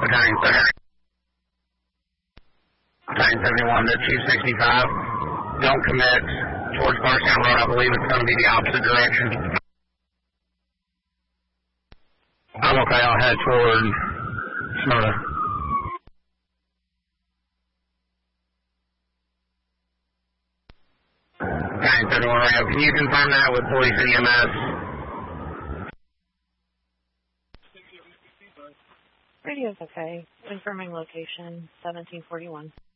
Battalion 71 to Chief 65. Don't commit towards Barstown Road. I believe it's going to be the opposite direction. I'm okay. I'll head toward Smyrna. Battalion 71 Radio. Can you confirm that with police and EMS? Radio's okay. Confirming location 1741.